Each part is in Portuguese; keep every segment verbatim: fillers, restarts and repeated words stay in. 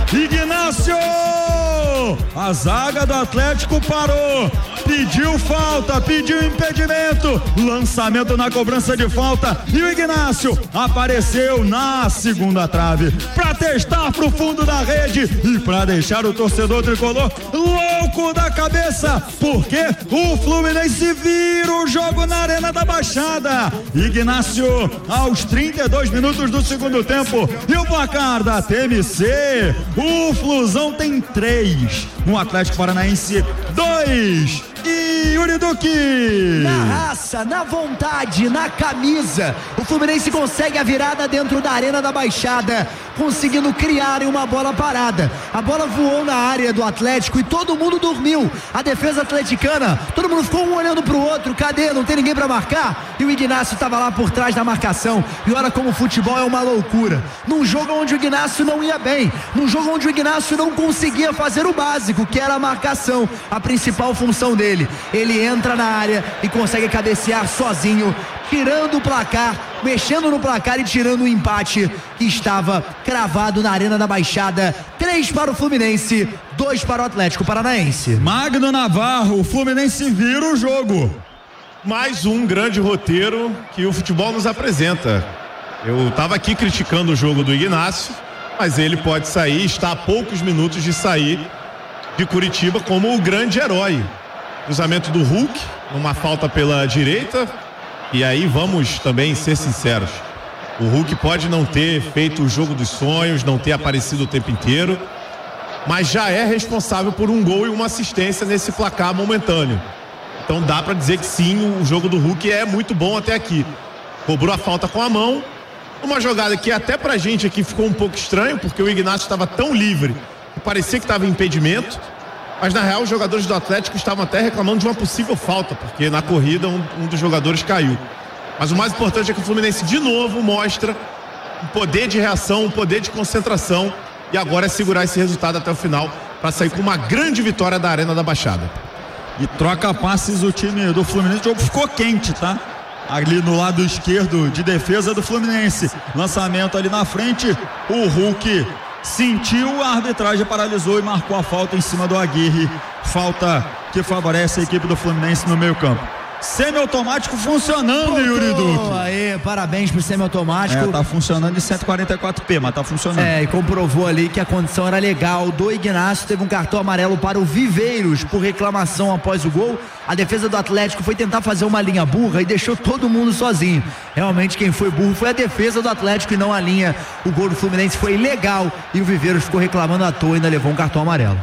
Ignácio! A zaga do Atlético parou, pediu falta, pediu impedimento, lançamento na cobrança de falta e o Ignácio apareceu na segunda trave para testar pro fundo da rede e para deixar o torcedor tricolor louco da cabeça, porque o Fluminense vira o jogo na Arena da Baixada. Ignácio aos trinta e dois minutos do segundo tempo e o placar da T M C, o Flusão tem três, o Atlético Paranaense dois. E Yuri Duque. Na raça, na vontade, na camisa, o Fluminense consegue a virada dentro da Arena da Baixada, conseguindo criar uma bola parada. A bola voou na área do Atlético e todo mundo dormiu. A defesa atleticana, todo mundo ficou um olhando pro outro. Cadê? Não tem ninguém pra marcar? E o Ignácio estava lá por trás da marcação. E olha como o futebol é uma loucura. Num jogo onde o Ignácio não ia bem, num jogo onde o Ignácio não conseguia fazer o básico, que era a marcação, a principal função dele. Ele entra na área e consegue cabecear sozinho, tirando o placar, mexendo no placar e tirando o empate que estava cravado na Arena da Baixada. Três para o Fluminense, dois para o Atlético Paranaense. Magno Navarro, o Fluminense vira o jogo. Mais um grande roteiro que o futebol nos apresenta. Eu estava aqui criticando o jogo do Ignácio, mas ele pode sair, está a poucos minutos de sair de Curitiba como o grande herói. Cruzamento do Hulk, uma falta pela direita, e aí vamos também ser sinceros, o Hulk pode não ter feito o jogo dos sonhos, não ter aparecido o tempo inteiro, mas já é responsável por um gol e uma assistência nesse placar momentâneo. Então dá para dizer que sim, o jogo do Hulk é muito bom até aqui. Cobrou a falta com a mão, uma jogada que até pra gente aqui ficou um pouco estranho, porque o Ignácio estava tão livre que parecia que estava em impedimento. Mas na real os jogadores do Atlético estavam até reclamando de uma possível falta, porque na corrida um, um dos jogadores caiu. Mas o mais importante é que o Fluminense de novo mostra um poder de reação, um poder de concentração, e agora é segurar esse resultado até o final para sair com uma grande vitória da Arena da Baixada. E troca passes o time do Fluminense, o jogo ficou quente, tá? Ali no lado esquerdo de defesa do Fluminense, lançamento ali na frente, o Hulk sentiu, a arbitragem paralisou e marcou a falta em cima do Aguirre, falta que favorece a equipe do Fluminense no meio campo. Semi-automático funcionando, Voltou. Yuri Duque. Aí, parabéns pro semi-automático. É, tá funcionando em cento e quarenta e quatro p, mas tá funcionando. É, e comprovou ali que a condição era legal. Do Ignácio teve um cartão amarelo para o Viveiros por reclamação após o gol. A defesa do Atlético foi tentar fazer uma linha burra e deixou todo mundo sozinho. Realmente quem foi burro foi a defesa do Atlético e não a linha. O gol do Fluminense foi legal e o Viveiros ficou reclamando à toa e ainda levou um cartão amarelo.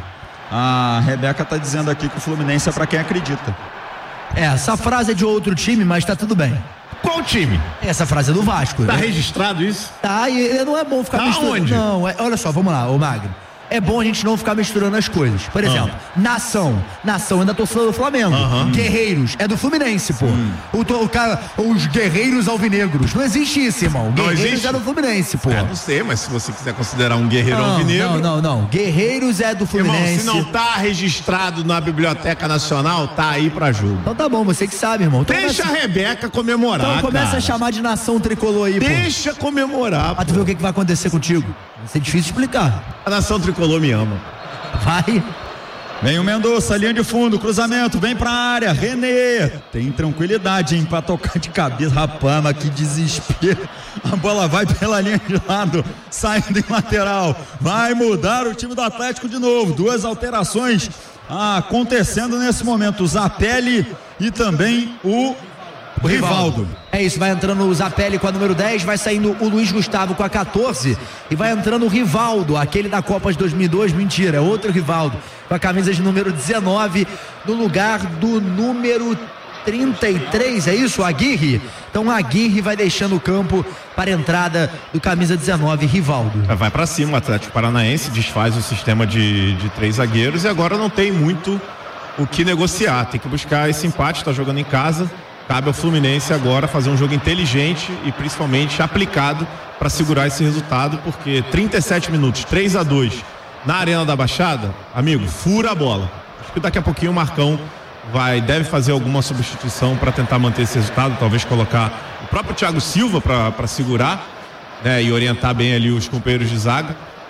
A Rebeca tá dizendo aqui que o Fluminense é pra quem acredita. É, essa frase é de outro time, mas tá tudo bem. Qual time? Essa frase é do Vasco. Tá né? registrado isso? Tá, e não é bom ficar tá misturando. Onde? Não, é, olha só, vamos lá, ô Magno. É bom a gente não ficar misturando as coisas. Por exemplo, ah. Nação. Nação é da torcida do Flamengo. Uh-huh. Guerreiros é do Fluminense, pô. Hum. O, o cara, os guerreiros alvinegros. Não existe isso, irmão. Não Guerreiros existe? É do Fluminense, pô. É, não sei, mas se você quiser considerar um guerreiro não, alvinegro. Não, não, não. Guerreiros é do Fluminense. Irmão, se não tá registrado na Biblioteca Nacional, tá aí pra jogo. Então tá bom, você que sabe, irmão. Então Deixa começa... a Rebeca comemorar. Então começa cara. a chamar de nação tricolor aí, Deixa pô. Deixa comemorar. Pra tu ver o que, que vai acontecer contigo. Vai ser difícil explicar. A nação tricolor me ama. Vai. Vem o Mendonça, linha de fundo, cruzamento, vem pra área, René, tem tranquilidade, hein, pra tocar de cabeça, rapaz, mas que desespero, a bola vai pela linha de lado, saindo em lateral, vai mudar o time do Atlético de novo, duas alterações ah, acontecendo nesse momento, o Zapelli e também o O Rivaldo. É isso, vai entrando o Zapelli com a número dez, vai saindo o Luiz Gustavo com a quatorze e vai entrando o Rivaldo, aquele da Copa de dois mil e dois, mentira, é outro Rivaldo, com a camisa de número dezenove, no lugar do número trinta e três, é isso? Aguirre. Então Aguirre vai deixando o campo para a entrada do camisa dezenove, Rivaldo. Vai para cima o Atlético Paranaense, desfaz o sistema de, de três zagueiros e agora não tem muito o que negociar, tem que buscar esse empate, está jogando em casa. Cabe ao Fluminense agora fazer um jogo inteligente e principalmente aplicado para segurar esse resultado, porque trinta e sete minutos, três a dois na Arena da Baixada, amigo, fura a bola. Acho que daqui a pouquinho o Marcão vai, deve fazer alguma substituição para tentar manter esse resultado, talvez colocar o próprio Thiago Silva para segurar, né, e orientar bem ali os companheiros de zaga.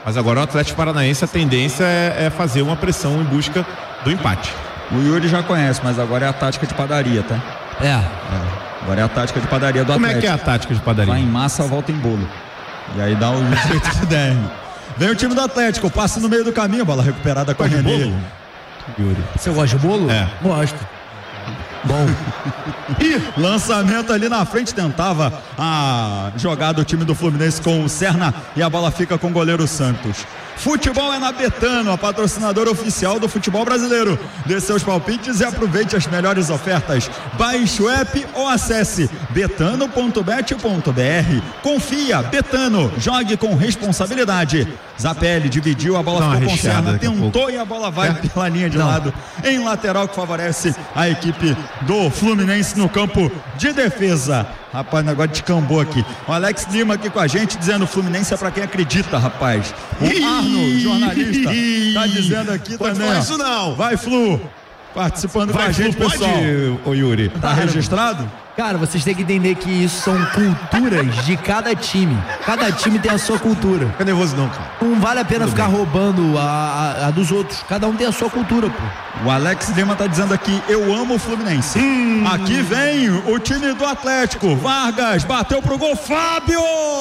Mas agora o Atlético Paranaense, a tendência é, é fazer uma pressão em busca do empate. O Yuri já conhece, mas agora é a tática de padaria, tá? É. é. Agora é a tática de padaria do Como Atlético. Como é que é a tática de padaria? Vai em massa, volta em bolo. E aí dá o jeito que der. Vem o time do Atlético, passa no meio do caminho, bola recuperada com o René. Yuri. Você gosta de bolo? É. Gosto. Bom. E lançamento ali na frente, tentava a jogada do time do Fluminense com o Serna e a bola fica com o goleiro Santos. Futebol é na Betano, a patrocinadora oficial do futebol brasileiro. Dê seus palpites e aproveite as melhores ofertas. Baixe o app ou acesse betano ponto bet ponto br. Confia, Betano, jogue com responsabilidade. Zapelli dividiu, a bola Não, ficou com o Serna, tentou um e a bola vai é? pela linha de Não. lado em lateral, que favorece a equipe do Fluminense no campo de defesa. Rapaz, negócio de cambô aqui. O Alex Lima aqui com a gente dizendo: Fluminense é pra quem acredita, rapaz. O Arno, jornalista, tá dizendo aqui pode também. falar Ó. isso não. Vai, Flu. Participando Vai, com a gente, Flu, pessoal. pode, ô Yuri. Tá registrado? Cara, vocês têm que entender que isso são culturas de cada time. Cada time tem a sua cultura. Fica nervoso não, cara. Não vale a pena ficar roubando a, a, a dos outros. Cada um tem a sua cultura, pô. O Alex Lima tá dizendo aqui: eu amo o Fluminense. Hum. Aqui vem o time do Atlético. Vargas bateu pro gol. Fábio!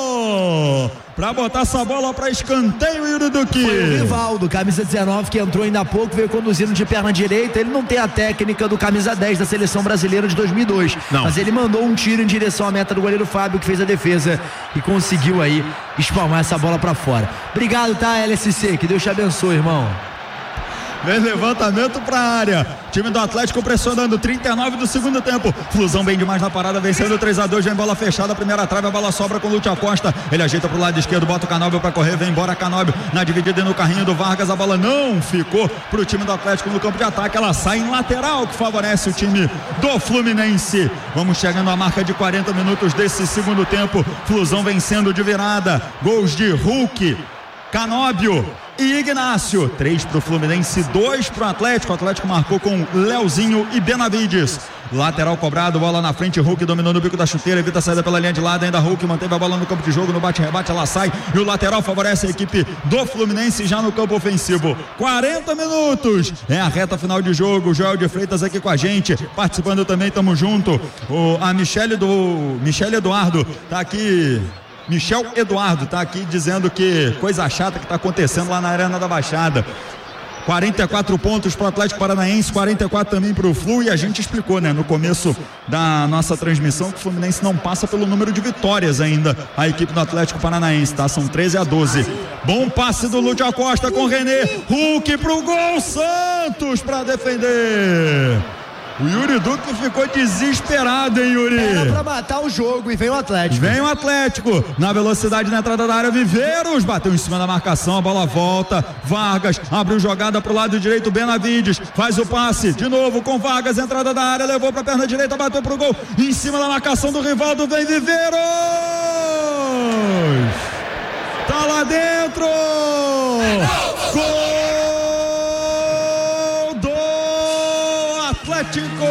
Pra botar essa bola pra escanteio, Yuri Duque. Foi o Rivaldo, camisa dezenove, que entrou ainda há pouco, veio conduzindo de perna direita. Ele não tem a técnica do camisa dez da seleção brasileira de dois mil e dois. Não. Mas ele mandou um tiro em direção à meta do goleiro Fábio, que fez a defesa e conseguiu aí espalmar essa bola pra fora. Obrigado, tá, L S C? Que Deus te abençoe, irmão. Vem levantamento pra área. Time do Atlético pressionando, trinta e nove do segundo tempo. Flusão bem demais na parada, vencendo três a dois. Vem bola fechada, primeira trave, a bola sobra com o Lúcio Acosta. Ele ajeita pro lado esquerdo, bota o Canóbio pra correr. Vem embora Canóbio na dividida e no carrinho do Vargas. A bola não ficou pro time do Atlético no campo de ataque. Ela sai em lateral, que favorece o time do Fluminense. Vamos chegando à marca de quarenta minutos desse segundo tempo. Flusão vencendo de virada. Gols de Hulk, Canóbio e Ignácio. Três pro Fluminense, dois pro Atlético. O Atlético marcou com Leozinho e Benavides. Lateral cobrado, bola na frente. Hulk dominou no bico da chuteira, evita a saída pela linha de lado. Ainda Hulk manteve a bola no campo de jogo. No bate-rebate ela sai e o lateral favorece a equipe do Fluminense já no campo ofensivo. quarenta minutos, é a reta final de jogo. O Joel de Freitas aqui com a gente, participando também, tamo junto. O, a Michele do Michele Eduardo tá aqui. Michel Eduardo tá aqui dizendo que coisa chata que tá acontecendo lá na Arena da Baixada. quarenta e quatro pontos pro Atlético Paranaense, quarenta e quatro também pro Flu, e a gente explicou, né, no começo da nossa transmissão, que o Fluminense não passa pelo número de vitórias ainda, a equipe do Atlético Paranaense, tá? São treze a doze. Bom passe do Lúcio Acosta com o René, Hulk pro gol, Santos pra defender. O Yuri Duque ficou desesperado, hein, Yuri? Era pra matar o jogo e vem o Atlético. Vem o Atlético, na velocidade na entrada da área, Viveiros, bateu em cima da marcação, a bola volta, Vargas, abriu jogada pro lado direito, Benavides, faz o passe, de novo com Vargas, entrada da área, levou pra perna direita, bateu pro gol, em cima da marcação do Rivaldo, vem Viveiros! Tá lá dentro! Gol! Atlético!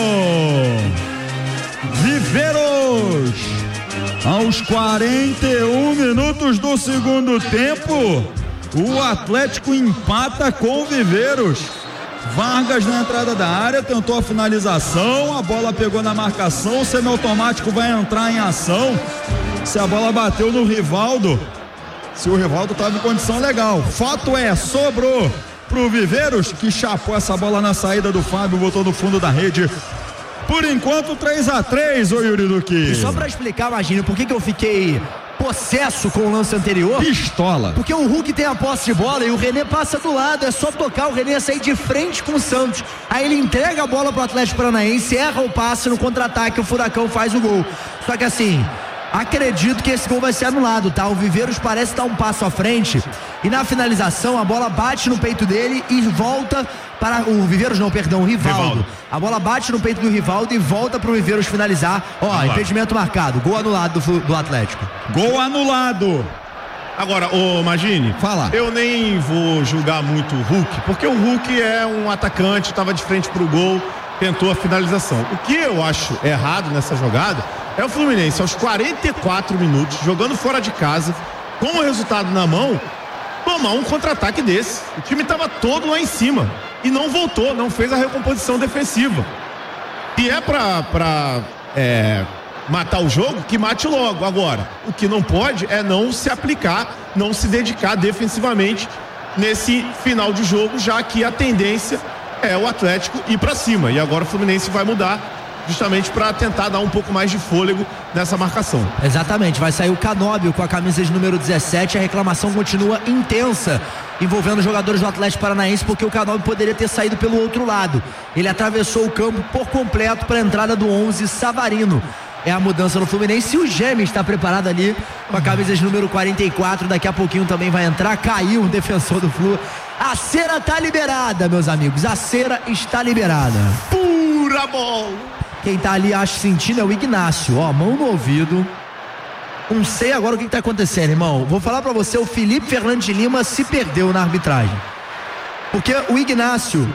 Viveiros! Aos quarenta e um minutos do segundo tempo, o Atlético empata com o Viveiros. Vargas na entrada da área, tentou a finalização, a bola pegou na marcação, o semiautomático vai entrar em ação. Se a bola bateu no Rivaldo, se o Rivaldo estava em condição legal. Fato é, sobrou pro Viveiros, que chapou essa bola na saída do Fábio, botou no fundo da rede. Por enquanto, três a três, ô Yuri Duque. E só pra explicar, imagina, por que que eu fiquei possesso com o lance anterior? Pistola. Porque o Hulk tem a posse de bola e o René passa do lado, é só tocar, o René sair de frente com o Santos. Aí ele entrega a bola pro Atlético Paranaense, erra o passe no contra-ataque, o Furacão faz o gol. Só que assim, acredito que esse gol vai ser anulado, tá? O Viveiros parece estar um passo à frente e na finalização a bola bate no peito dele e volta para o Viveiros, não, perdão, o Rivaldo. Rivaldo. A bola bate no peito do Rivaldo e volta para o Viveiros finalizar. Ó, Anulado. impedimento marcado, gol anulado do, do Atlético. Gol anulado. Agora, ô Magini, Fala. Eu nem vou julgar muito o Hulk, porque o Hulk é um atacante, estava de frente pro gol, tentou a finalização. O que eu acho errado nessa jogada é o Fluminense aos quarenta e quatro minutos, jogando fora de casa, com o resultado na mão, tomar um contra-ataque desse. O time estava todo lá em cima e não voltou, não fez a recomposição defensiva. E é pra, pra é, matar o jogo, que mate logo. Agora, o que não pode é não se aplicar, não se dedicar defensivamente nesse final de jogo, já que a tendência é o Atlético ir para cima. E agora o Fluminense vai mudar, justamente para tentar dar um pouco mais de fôlego nessa marcação. Exatamente, vai sair o Canóbio com a camisa de número dezessete. A reclamação continua intensa envolvendo os jogadores do Atlético Paranaense, porque o Canóbio poderia ter saído pelo outro lado. Ele atravessou o campo por completo para a entrada do onze, Savarino. É a mudança no Fluminense e o Gêmeos está preparado ali com a camisa de número quarenta e quatro. Daqui a pouquinho também vai entrar. Caiu o defensor do Flu. A cera está liberada, meus amigos. A cera está liberada. Pura bola. Quem tá ali, acho, sentindo é o Ignácio. Ó, mão no ouvido. Não sei agora o que, que tá acontecendo, irmão. Vou falar pra você, o Felipe Fernandes de Lima se perdeu na arbitragem. Porque o Ignácio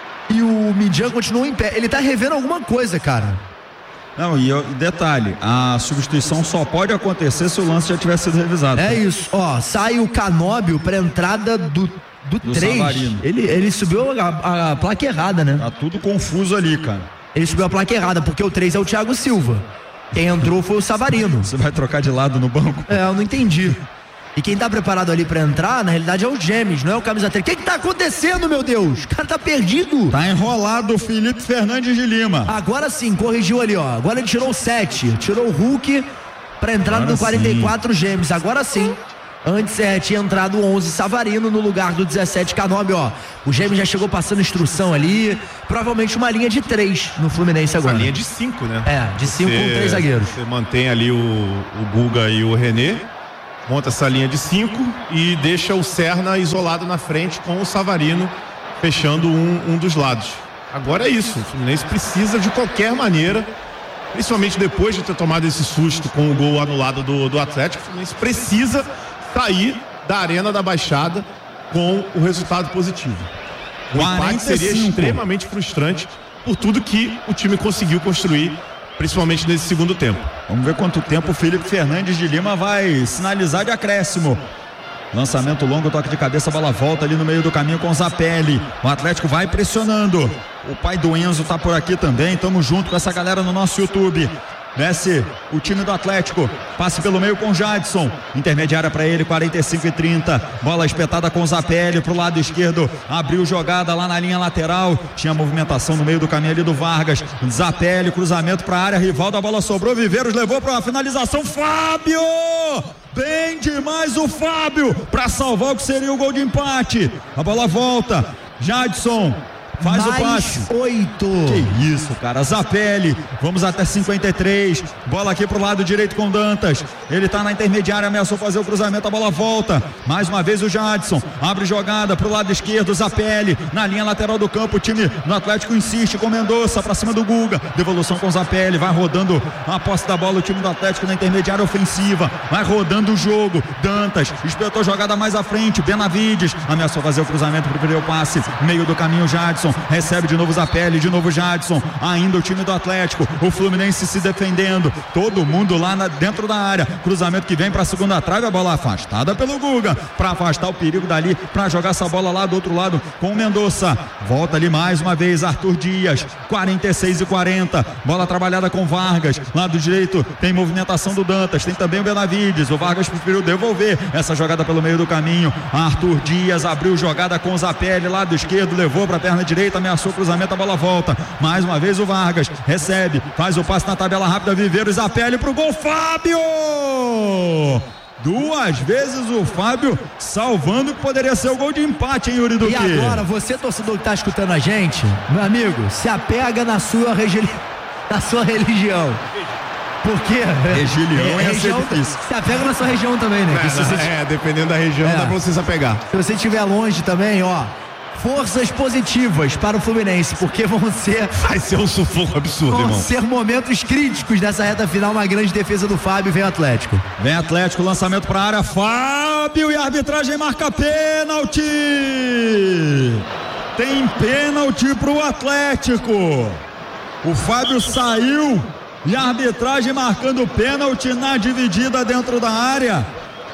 e o Midian continuam em pé. Ele tá revendo alguma coisa, cara. Não, e detalhe, a substituição só pode acontecer se o lance já tiver sido revisado. É isso, ó, sai o Canóbio pra entrada do do, do três. Ele, ele subiu a, a placa errada, né? Tá tudo confuso ali, cara. Ele subiu a placa errada, porque o três é o Thiago Silva. Quem entrou foi o Savarino. Você vai trocar de lado no banco? É, eu não entendi. E quem tá preparado ali pra entrar, na realidade é o Gêmeos, não é o camisa três. O que que tá acontecendo, meu Deus? O cara tá perdido. Tá enrolado o Felipe Fernandes de Lima. Agora sim, corrigiu ali, ó. Agora ele tirou o sete, tirou o Hulk pra entrada do quarenta e quatro, Gêmeos. Agora sim. Antes é, tinha entrado o onze, Savarino, no lugar do dezessete, Canóbio, ó. O Gêmeos já chegou passando instrução ali. Provavelmente uma linha de três no Fluminense agora. Uma linha de cinco, né? É, de cinco com três zagueiros. Você mantém ali o, o Guga e o René, monta essa linha de cinco e deixa o Serna isolado na frente com o Savarino fechando um, um dos lados. Agora é isso, o Fluminense precisa de qualquer maneira, principalmente depois de ter tomado esse susto com o gol anulado do, do Atlético, o Fluminense precisa sair da Arena da Baixada com o resultado positivo. O empate seria extremamente frustrante por tudo que o time conseguiu construir, principalmente nesse segundo tempo. Vamos ver quanto tempo o Felipe Fernandes de Lima vai sinalizar de acréscimo. Lançamento longo, toque de cabeça, bola volta ali no meio do caminho com o Zapelli. O Atlético vai pressionando. O pai do Enzo tá por aqui também. Tamo junto com essa galera no nosso YouTube. Desce o time do Atlético, passe pelo meio com o Jadson, intermediária para ele, quarenta e cinco e trinta, bola espetada com o Zapelli pro lado esquerdo, abriu jogada lá na linha lateral, tinha movimentação no meio do caminho ali do Vargas, Zapelli, cruzamento para a área rival, da bola sobrou, Viveiros levou para a finalização, Fábio! Bem demais o Fábio para salvar o que seria o gol de empate. A bola volta, Jadson faz mais o passe. oito. Que isso, cara. Zapelli. Vamos até cinquenta e três. Bola aqui pro lado direito com Dantas. Ele tá na intermediária, ameaçou fazer o cruzamento. A bola volta. Mais uma vez o Jadson. Abre jogada pro lado esquerdo. Zapelli. Na linha lateral do campo. O time do Atlético insiste com Mendonça pra cima do Guga. Devolução com Zapelli. Vai rodando a posse da bola. O time do Atlético na intermediária ofensiva. Vai rodando o jogo. Dantas. Espetou jogada mais à frente. Benavides. Ameaçou fazer o cruzamento. Preferiu o passe. Meio do caminho, Jadson. Recebe de novo Zapelli, de novo Jadson, ainda o time do Atlético, o Fluminense se defendendo, todo mundo lá na, dentro da área, cruzamento que vem para a segunda trave, a bola afastada pelo Guga, para afastar o perigo dali, para jogar essa bola lá do outro lado com o Mendonça, volta ali mais uma vez Arthur Dias, quarenta e seis e quarenta, bola trabalhada com Vargas, lado direito tem movimentação do Dantas, tem também o Benavides, o Vargas preferiu devolver essa jogada pelo meio do caminho, Arthur Dias abriu jogada com o Zapelli, lado esquerdo, levou para a perna direita, ameaçou o cruzamento, a bola volta, mais uma vez o Vargas, recebe, faz o passe na tabela rápida, Viveiros, Zapelli pro gol, Fábio! Duas vezes o Fábio salvando o que poderia ser o gol de empate, hein, Yuri Duque? E agora, você torcedor que tá escutando a gente, meu amigo, se apega na sua, regi... na sua religião. Porque Regilião é, ia ser difícil. Se apega na sua região também, né? É, se você... é dependendo da região, é. dá pra você se apegar. Se você estiver longe também, ó, forças positivas para o Fluminense, porque vão ser... Vai ser um sufoco absurdo, vão irmão. Vão ser momentos críticos nessa reta final, uma grande defesa do Fábio, vem Atlético. Vem Atlético, lançamento para a área, Fábio, e a arbitragem marca pênalti. Tem pênalti para o Atlético. O Fábio saiu e a arbitragem marcando pênalti na dividida dentro da área.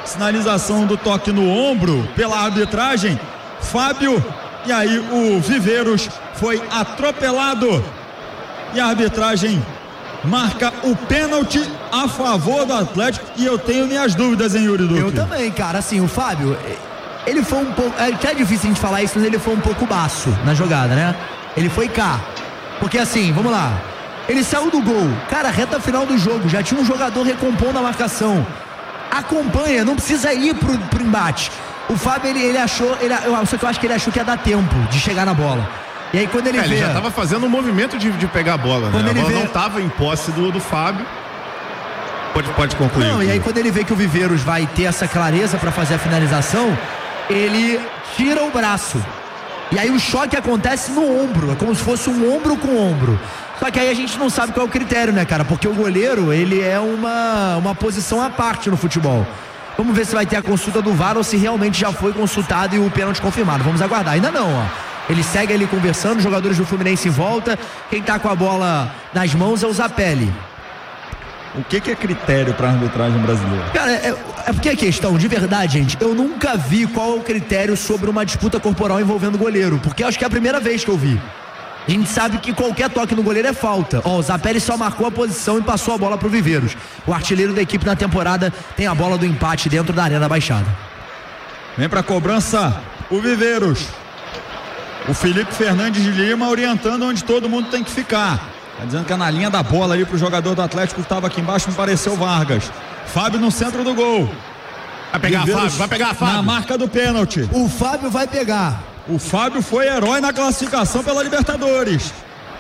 Sinalização do toque no ombro pela arbitragem. Fábio, e aí o Viveiros foi atropelado e a arbitragem marca o pênalti a favor do Atlético. E eu tenho minhas dúvidas, hein, Yuri Duque? Eu também, cara. Assim, o Fábio, ele foi um pouco, é até difícil a gente falar isso, mas ele foi um pouco baço na jogada, né? Ele foi cá, porque assim, vamos lá, ele saiu do gol, cara, reta final do jogo, já tinha um jogador recompondo a marcação, acompanha, não precisa ir pro, pro embate. O Fábio, ele, ele achou, ele, eu, só que eu acho que ele achou que ia dar tempo de chegar na bola. E aí quando ele é, vê... ele já estava fazendo um movimento de, de pegar a bola, quando né? A ele bola vê... não estava em posse do, do Fábio. Pode, pode concluir. Não, e aí quando ele vê que o Viveiros vai ter essa clareza para fazer a finalização, ele tira o braço. E aí o choque acontece no ombro, é como se fosse um ombro com ombro. Só que aí a gente não sabe qual é o critério, né, cara? Porque o goleiro, ele é uma, uma posição à parte no futebol. Vamos ver se vai ter a consulta do V A R ou se realmente já foi consultado e o pênalti confirmado. Vamos aguardar. Ainda não, ó. Ele segue ali conversando, os jogadores do Fluminense em volta. Quem tá com a bola nas mãos é o Zapelli. O que, que é critério para a arbitragem brasileira? Cara, é, é porque a questão, de verdade, gente, eu nunca vi qual é o critério sobre uma disputa corporal envolvendo o goleiro, porque eu acho que é a primeira vez que eu vi. A gente sabe que qualquer toque no goleiro é falta. Ó, o Zapelli só marcou a posição e passou a bola pro Viveiros. O artilheiro da equipe na temporada tem a bola do empate dentro da Arena Baixada. Vem pra cobrança o Viveiros. O Felipe Fernandes de Lima orientando onde todo mundo tem que ficar. Tá dizendo que é na linha da bola ali pro jogador do Atlético que estava aqui embaixo, me pareceu Vargas. Fábio no centro do gol. Vai pegar Viveiros Fábio, vai pegar Fábio. Na marca do pênalti. O Fábio vai pegar. O Fábio foi herói na classificação pela Libertadores.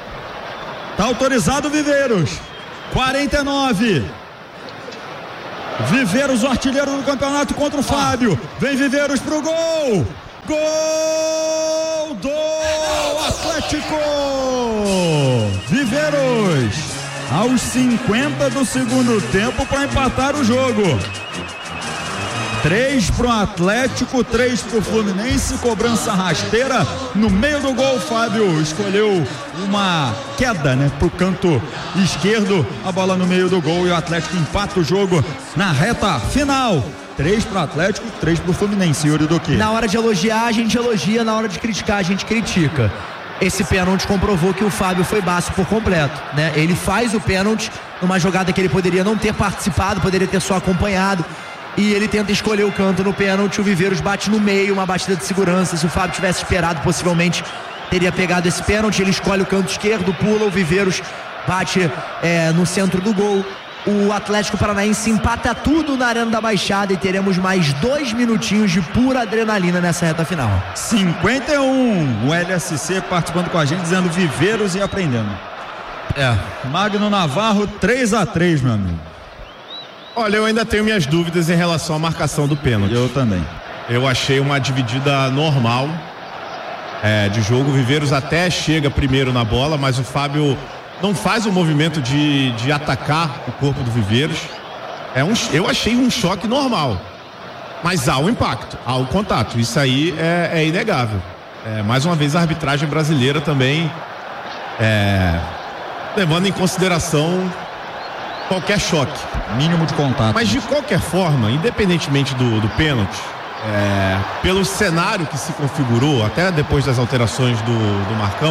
Tá autorizado o Viveiros. quarenta e nove. Viveiros, o artilheiro do campeonato contra o Fábio. Vem Viveiros pro gol. Gol do Atlético. Viveiros aos cinquenta do segundo tempo para empatar o jogo. Três pro Atlético, três pro Fluminense, cobrança rasteira no meio do gol. Fábio escolheu uma queda, né, pro canto esquerdo, a bola no meio do gol e o Atlético empata o jogo na reta final. Três pro Atlético, três pro Fluminense, Yuri Duque. Na hora de elogiar, a gente elogia, na hora de criticar, a gente critica. Esse pênalti comprovou que o Fábio foi baço por completo, né? Ele faz o pênalti numa jogada que ele poderia não ter participado, poderia ter só acompanhado. E ele tenta escolher o canto no pênalti, o Viveiros bate no meio, uma batida de segurança. Se o Fábio tivesse esperado, possivelmente teria pegado esse pênalti. Ele escolhe o canto esquerdo, pula, o Viveiros bate é, no centro do gol. O Atlético Paranaense empata tudo na Arena da Baixada e teremos mais dois minutinhos de pura adrenalina nessa reta final. cinquenta e um, o L S C participando com a gente, dizendo Viveiros e aprendendo. É, Magno Navarro, três a três, meu amigo. Olha, eu ainda tenho minhas dúvidas em relação à marcação do pênalti. Eu também. Eu achei uma dividida normal é, de jogo. O Viveiros até chega primeiro na bola, mas o Fábio não faz o movimento de, de atacar o corpo do Viveiros. É um, eu achei um choque normal, mas há o impacto, há o contato. Isso aí é, é inegável. É, mais uma vez a arbitragem brasileira também é, levando em consideração qualquer choque, mínimo de contato. Mas de qualquer forma, independentemente do, do pênalti, é, pelo cenário que se configurou, até depois das alterações do, do Marcão,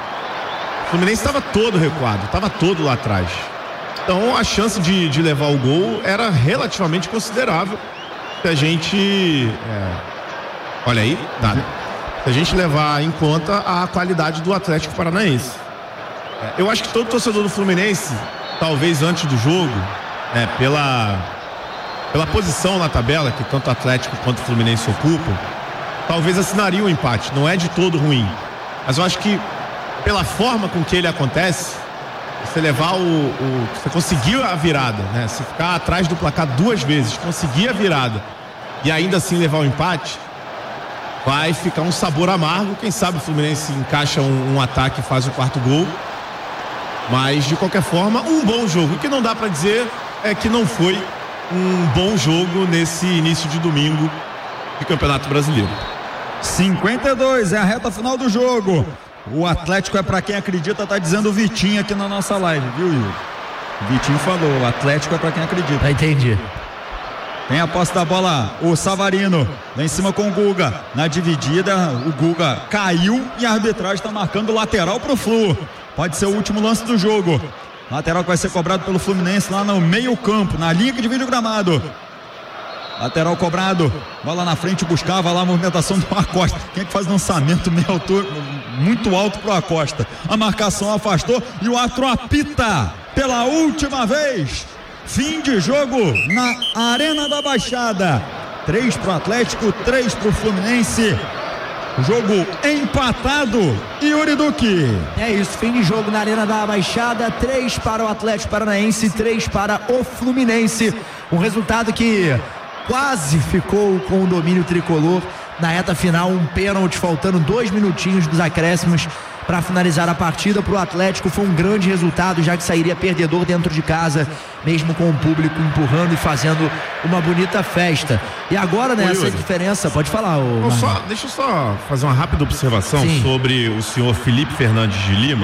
o Fluminense estava todo recuado, estava todo lá atrás. Então a chance de, de levar o gol era relativamente considerável. Se a gente é, olha aí, nada. Se a gente levar em conta a qualidade do Atlético Paranaense. É, eu acho que todo torcedor do Fluminense, talvez antes do jogo, é, pela, pela posição na tabela que tanto o Atlético quanto o Fluminense ocupam, talvez assinaria o empate. Não é de todo ruim, mas eu acho que pela forma com que ele acontece, você levar o, o você conseguir a virada, né? Se ficar atrás do placar duas vezes, conseguir a virada e ainda assim levar o empate, vai ficar um sabor amargo. Quem sabe o Fluminense encaixa um, um ataque e faz o quarto gol. Mas, de qualquer forma, um bom jogo. O que não dá para dizer é que não foi um bom jogo nesse início de domingo de Campeonato Brasileiro. cinquenta e dois, é a reta final do jogo. O Atlético é para quem acredita, tá dizendo o Vitinho aqui na nossa live, viu, Yuri? O Vitinho falou, o Atlético é para quem acredita. Entendi. Tem a posse da bola o Savarino, lá em cima com o Guga, na dividida o Guga caiu e a arbitragem está marcando lateral pro Flu, pode ser o último lance do jogo, lateral que vai ser cobrado pelo Fluminense lá no meio campo, na linha que divide o gramado. Lateral cobrado, bola na frente, buscava lá a movimentação do Acosta. Quem é que faz lançamento meio altura, muito alto pro Acosta? A marcação afastou e o árbitro apita pela última vez. Fim de jogo na Arena da Baixada. Três pro Atlético, três pro Fluminense. Jogo empatado. Yuri Duque. É isso, fim de jogo na Arena da Baixada. Três para o Atlético Paranaense, três para o Fluminense. Um resultado que quase ficou com o domínio tricolor na reta final, um pênalti faltando dois minutinhos dos acréscimos para finalizar a partida. Para o Atlético foi um grande resultado, já que sairia perdedor dentro de casa, mesmo com o público empurrando e fazendo uma bonita festa. E agora nessa né, diferença, pode falar. Ô, só, deixa eu só fazer uma rápida observação Sim. sobre o senhor Felipe Fernandes de Lima,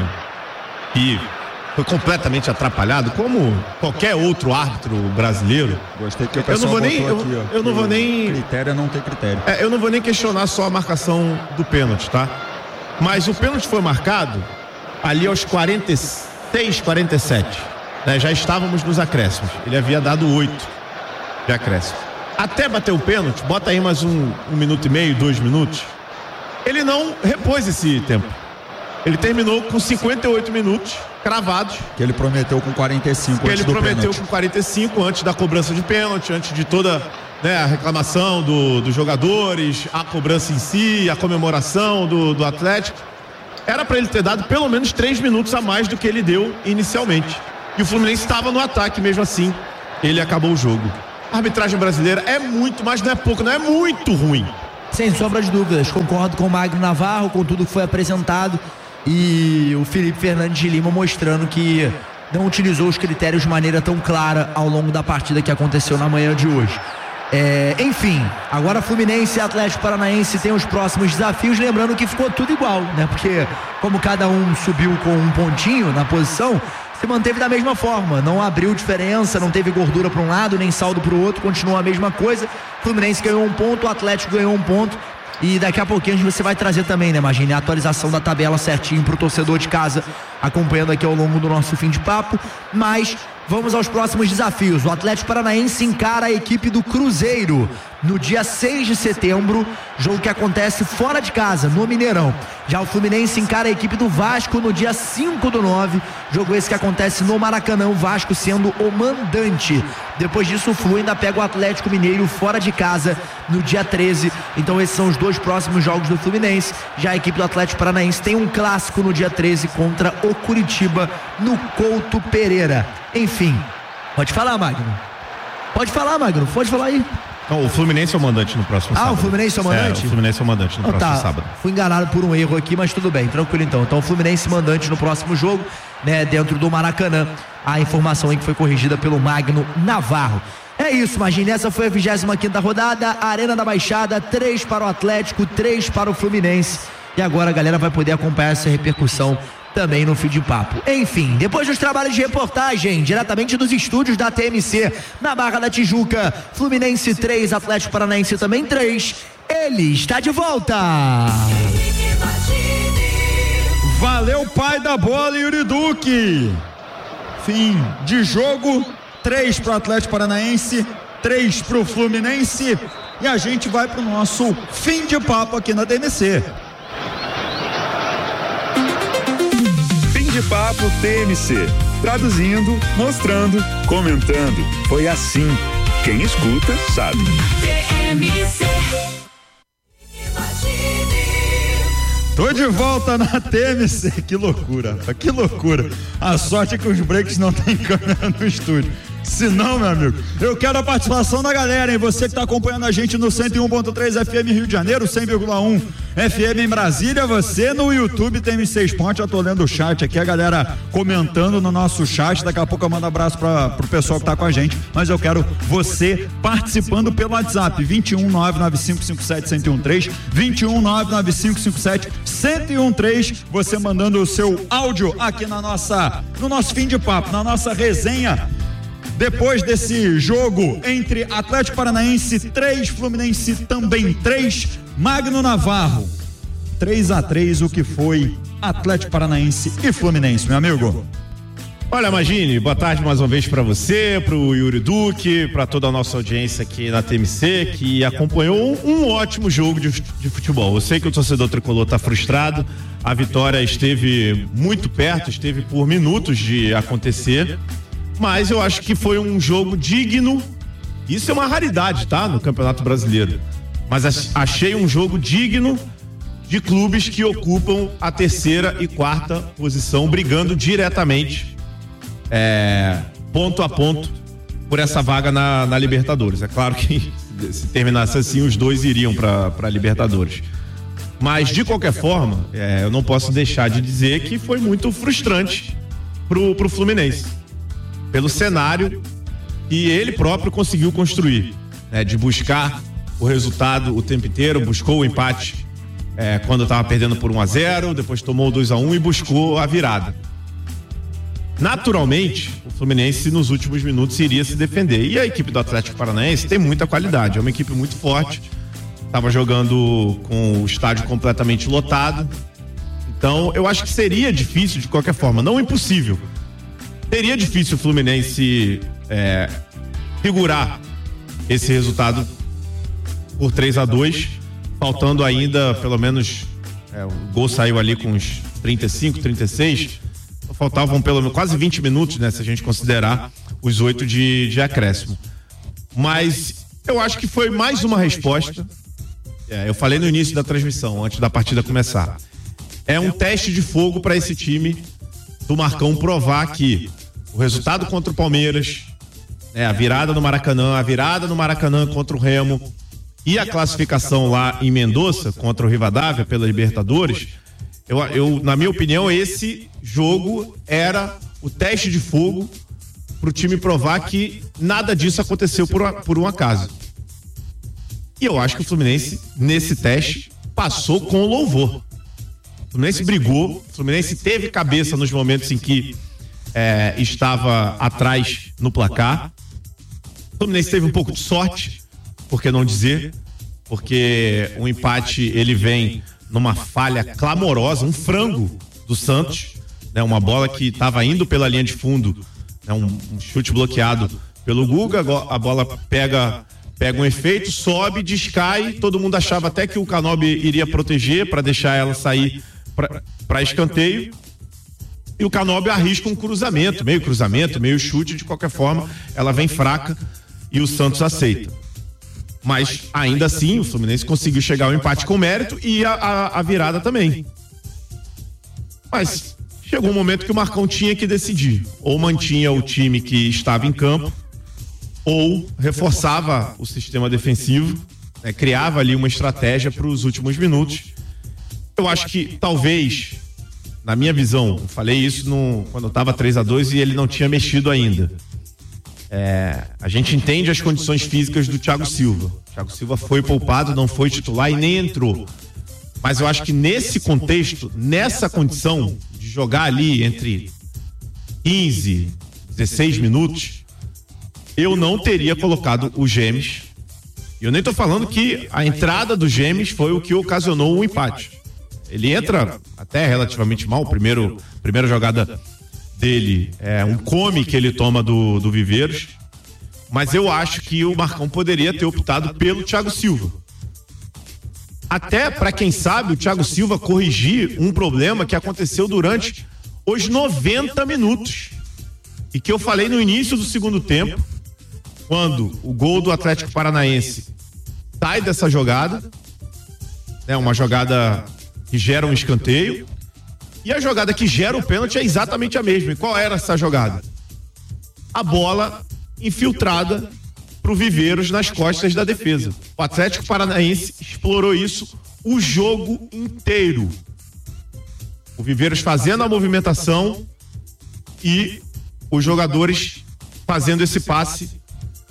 que foi completamente atrapalhado, como qualquer outro árbitro brasileiro. Gostei que o pessoal eu não vou nem, aqui, eu, ó, eu não vou nem critério não tem critério. É, eu não vou nem questionar só a marcação do pênalti, tá? Mas o pênalti foi marcado ali aos quarenta e seis, quarenta e sete, né? Já estávamos nos acréscimos. Ele havia dado oito de acréscimo. Até bater o pênalti, bota aí mais um, um minuto e meio, dois minutos. Ele não repôs esse tempo. Ele terminou com cinquenta e oito minutos cravados. Que ele prometeu com quarenta e cinco que antes ele do prometeu pênalti. com quarenta e cinco antes da cobrança de pênalti, antes de toda, né, a reclamação do, dos jogadores, a cobrança em si, a comemoração do, do Atlético. Era para ele ter dado pelo menos três minutos a mais do que ele deu inicialmente. E o Fluminense estava no ataque, mesmo assim, ele acabou o jogo. A arbitragem brasileira é muito, mas não é pouco, não é muito ruim. Sem sombra de dúvidas, concordo com o Magno Navarro, com tudo que foi apresentado. E o Felipe Fernandes de Lima mostrando que não utilizou os critérios de maneira tão clara ao longo da partida que aconteceu na manhã de hoje. É, enfim, agora Fluminense e Atlético Paranaense tem os próximos desafios, lembrando que ficou tudo igual, né? Porque como cada um subiu com um pontinho na posição, se manteve da mesma forma, não abriu diferença, não teve gordura para um lado, nem saldo para o outro, continuou a mesma coisa. Fluminense ganhou um ponto, o Atlético ganhou um ponto. E daqui a pouquinho você vai trazer também, né, Magine, a atualização da tabela certinho pro torcedor de casa, acompanhando aqui ao longo do nosso fim de papo. Mas vamos aos próximos desafios. O Atlético Paranaense encara a equipe do Cruzeiro no dia seis de setembro, jogo que acontece fora de casa, no Mineirão. Já o Fluminense encara a equipe do Vasco no dia cinco do nove, jogo esse que acontece no Maracanã, o Vasco sendo o mandante. Depois disso o Flu ainda pega o Atlético Mineiro fora de casa no dia treze. Então esses são os dois próximos jogos do Fluminense. Já a equipe do Atlético Paranaense tem um clássico no dia treze contra o Curitiba no Couto Pereira. Enfim, pode falar, Magno. Pode falar, Magno, pode falar aí. Não, o Fluminense é o mandante no próximo ah, sábado. Ah, o Fluminense é o mandante? É, o Fluminense é o mandante no oh, próximo tá. sábado. Fui enganado por um erro aqui, mas tudo bem, tranquilo então. Então o Fluminense mandante no próximo jogo, né, dentro do Maracanã. A informação aí que foi corrigida pelo Magno Navarro. É isso, imagine, essa foi a vigésima quinta rodada, Arena da Baixada, três para o Atlético, três para o Fluminense. E agora a galera vai poder acompanhar essa repercussão também no fim de papo. Enfim, depois dos trabalhos de reportagem, diretamente dos estúdios da T M C, na Barra da Tijuca, Fluminense três, Atlético Paranaense também três, ele está de volta! Valeu, pai da bola, Yuri Duque! Fim de jogo, três para o Atlético Paranaense, três para o Fluminense, e a gente vai para o nosso fim de papo aqui na T M C. De papo T M C, traduzindo, mostrando, comentando. Foi assim. Quem escuta sabe. T M C. Tô de volta na T M C. Que loucura, que loucura. A sorte é que os breaks não tem câmera no estúdio. Se não, meu amigo, eu quero a participação da galera, hein? Você que tá acompanhando a gente no cento e um ponto três F M Rio de Janeiro, cem vírgula um F M em Brasília, você no YouTube T M C Esporte. Eu tô lendo o chat aqui, a galera comentando no nosso chat. Daqui a pouco eu mando um abraço pra, pro pessoal que tá com a gente, mas eu quero você participando pelo WhatsApp, vinte e um, nove nove cinco cinco sete, um zero um três, vinte e um, nove nove cinco cinco sete, um zero um três, você mandando o seu áudio aqui na nossa, no nosso fim de papo, na nossa resenha Depois desse jogo entre Atlético Paranaense três, Fluminense também três, Magno Navarro, três a três, o que foi Atlético Paranaense e Fluminense, meu amigo. Olha, Magine, boa tarde mais uma vez para você, para o Yuri Duque, para toda a nossa audiência aqui na T M C, que acompanhou um, um ótimo jogo de, de futebol. Eu sei que o torcedor tricolor está frustrado, a vitória esteve muito perto, esteve por minutos de acontecer, mas eu acho que foi um jogo digno. Isso é uma raridade, tá? No Campeonato Brasileiro. Mas achei um jogo digno de clubes que ocupam a terceira e quarta posição, brigando diretamente É, ponto a ponto por essa vaga na, na Libertadores. É claro que se terminasse assim, os dois iriam para a Libertadores. Mas de qualquer forma, é, eu não posso deixar de dizer que foi muito frustrante pro, pro Fluminense, pelo cenário que ele próprio conseguiu construir, né, de buscar o resultado o tempo inteiro, buscou o empate é, quando estava perdendo por um a zero, depois tomou dois a um e buscou a virada. Naturalmente, o Fluminense nos últimos minutos iria se defender. E a equipe do Atlético Paranaense tem muita qualidade, é uma equipe muito forte. Estava jogando com o estádio completamente lotado. Então, eu acho que seria difícil de qualquer forma, não impossível. Seria difícil o Fluminense é, segurar esse resultado por três a dois, faltando ainda pelo menos, é, o gol saiu ali com uns trinta e cinco, trinta e seis. Faltavam pelo menos quase vinte minutos, né? Se a gente considerar os oito de, de acréscimo. Mas eu acho que foi mais uma resposta. É, eu falei no início da transmissão, antes da partida começar. É um teste de fogo para esse time do Marcão provar que o resultado contra o Palmeiras, né, a virada no Maracanã, a virada no Maracanã contra o Remo e a classificação lá em Mendoza contra o Rivadavia pela Libertadores. Eu, eu, na minha opinião, esse jogo era o teste de fogo para o time provar que nada disso aconteceu por, por um acaso. E eu acho que o Fluminense, nesse teste, passou com louvor. O Fluminense brigou, o Fluminense teve cabeça nos momentos em que é, estava atrás no placar. O Fluminense teve um pouco de sorte, por que não dizer? Porque o empate, ele vem numa falha clamorosa, um frango do Santos, né, uma bola que estava indo pela linha de fundo, né, um, um chute bloqueado pelo Guga, a bola pega, pega um efeito, sobe, descai, todo mundo achava até que o Canóbio iria proteger para deixar ela sair para escanteio, e o Canóbio arrisca um cruzamento, meio cruzamento, meio chute, de qualquer forma, ela vem fraca e o Santos aceita. Mas ainda assim o Fluminense conseguiu chegar ao empate com mérito e a, a, a virada também. Mas chegou um momento que o Marcão tinha que decidir. Ou mantinha o time que estava em campo, ou reforçava o sistema defensivo, né, criava ali uma estratégia para os últimos minutos. Eu acho que talvez, na minha visão, eu falei isso no, quando estava três a dois e ele não tinha mexido ainda. É, a gente entende as condições físicas do Thiago Silva. O Thiago Silva foi poupado, não foi titular e nem entrou. Mas eu acho que nesse contexto, nessa condição de jogar ali entre quinze, dezesseis minutos, eu não teria colocado o Gêmeos. E eu nem tô falando que a entrada do Gêmeos foi o que ocasionou o empate. Ele entra até relativamente mal, primeiro, primeira jogada dele é um come que ele toma do, do Viveiros, mas eu acho que o Marcão poderia ter optado pelo Thiago Silva, até para quem sabe o Thiago Silva corrigir um problema que aconteceu durante os noventa minutos e que eu falei no início do segundo tempo, quando o gol do Atlético Paranaense sai dessa jogada, né, uma jogada que gera um escanteio. E a jogada que gera o pênalti é exatamente a mesma. E qual era essa jogada? A bola infiltrada pro Viveiros nas costas da defesa. O Atlético Paranaense explorou isso o jogo inteiro. O Viveiros fazendo a movimentação e os jogadores fazendo esse passe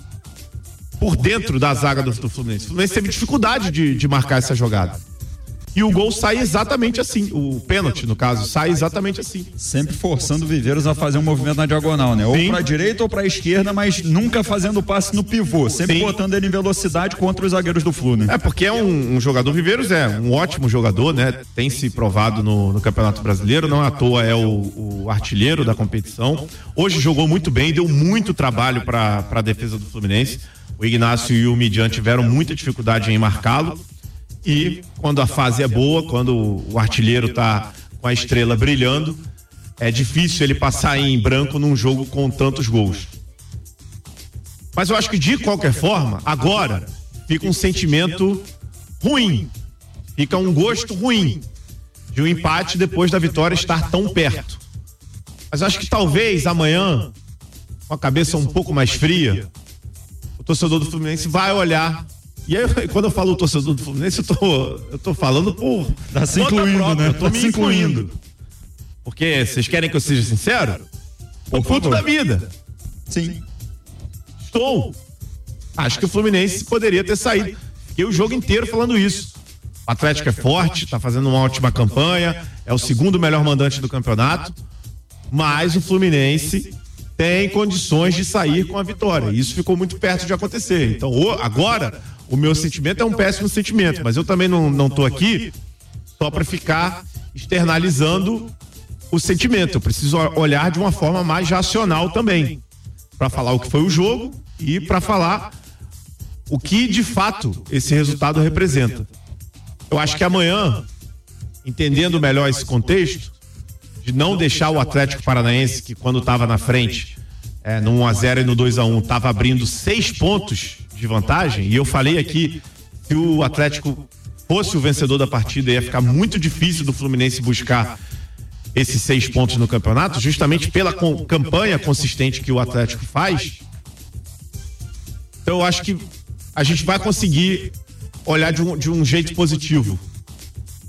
por dentro da zaga do, do Fluminense. O Fluminense teve dificuldade de, de marcar essa jogada. E o gol sai exatamente assim, o pênalti, no caso, sai exatamente assim. Sempre forçando o Viveiros a fazer um movimento na diagonal, né? Ou Sim. pra direita ou pra esquerda, mas nunca fazendo o passe no pivô, sempre Sim. botando ele em velocidade contra os zagueiros do Flu, né? É, porque é um, um jogador, Viveiros é um ótimo jogador, né? Tem se provado no, no Campeonato Brasileiro, não à toa é o, o artilheiro da competição. Hoje jogou muito bem, deu muito trabalho para a defesa do Fluminense. O Ignacio e o Midian tiveram muita dificuldade em marcá-lo. E quando a fase é boa, quando o artilheiro tá com a estrela brilhando, é difícil ele passar em branco num jogo com tantos gols. Mas eu acho que de qualquer forma, agora fica um sentimento ruim, fica um gosto ruim de um empate depois da vitória estar tão perto. Mas acho que talvez amanhã, com a cabeça um pouco mais fria, o torcedor do Fluminense vai olhar. E aí, quando eu falo o torcedor do Fluminense, eu tô, eu tô falando por Tá se incluindo, própria, né? eu tô Tá me se incluindo. incluindo. Porque vocês querem que eu seja sincero? Por conta da vida. Sim. Estou. Acho que o Fluminense poderia ter saído. Fiquei o jogo inteiro falando isso. O Atlético é forte, tá fazendo uma ótima campanha, é o segundo melhor mandante do campeonato, mas o Fluminense tem condições de sair com a vitória. Isso ficou muito perto de acontecer. Então, agora, o meu sentimento é um péssimo sentimento, mas eu também não, não tô aqui só para ficar externalizando o sentimento. Eu preciso olhar de uma forma mais racional também, para falar o que foi o jogo e para falar o que de fato esse resultado representa. Eu acho que amanhã, entendendo melhor esse contexto, de não deixar o Atlético Paranaense, que quando estava na frente, é, no um a zero e no dois a um, estava abrindo seis pontos de vantagem, e eu falei aqui, se o Atlético fosse o vencedor da partida, ia ficar muito difícil do Fluminense buscar esses seis pontos no campeonato, justamente pela com, campanha consistente que o Atlético faz. Então eu acho que a gente vai conseguir olhar de um, de um jeito positivo